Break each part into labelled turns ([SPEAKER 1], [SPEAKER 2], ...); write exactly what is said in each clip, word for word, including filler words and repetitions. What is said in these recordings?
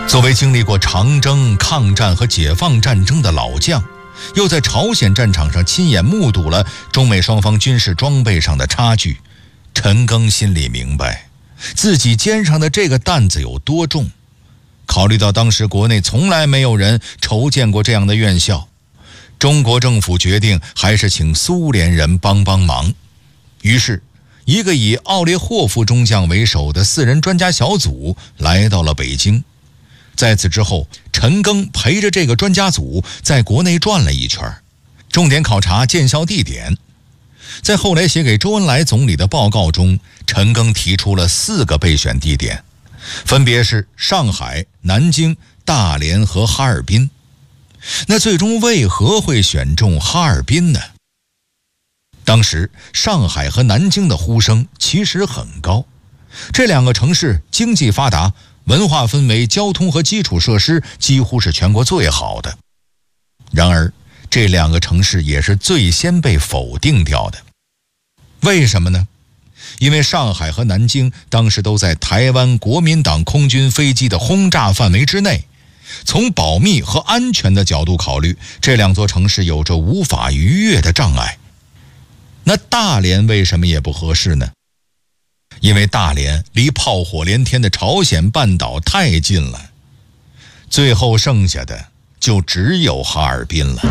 [SPEAKER 1] 作为经历过长征、抗战和解放战争的老将，又在朝鲜战场上亲眼目睹了中美双方军事装备上的差距，陈赓心里明白自己肩上的这个担子有多重。考虑到当时国内从来没有人筹建过这样的院校，中国政府决定还是请苏联人帮帮忙。于是一个以奥列霍夫中将为首的四人专家小组来到了北京。在此之后，陈赓陪着这个专家组在国内转了一圈，重点考察建校地点。在后来写给周恩来总理的报告中，陈赓提出了四个备选地点，分别是上海、南京、大连和哈尔滨。那最终为何会选中哈尔滨呢？当时上海和南京的呼声其实很高，这两个城市经济发达，文化氛围、交通和基础设施几乎是全国最好的。然而这两个城市也是最先被否定掉的。为什么呢？因为上海和南京当时都在台湾国民党空军飞机的轰炸范围之内，从保密和安全的角度考虑，这两座城市有着无法逾越的障碍。那大连为什么也不合适呢？因为大连离炮火连天的朝鲜半岛太近了，最后剩下的就只有哈尔滨了。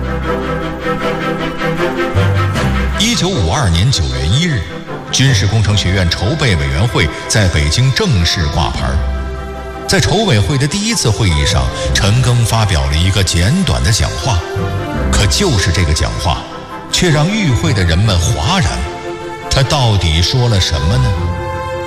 [SPEAKER 1] 一九五二年九月一日，军事工程学院筹备委员会在北京正式挂牌。在筹委会的第一次会议上，陈赓发表了一个简短的讲话，可就是这个讲话却让与会的人们哗然。他到底说了什么呢？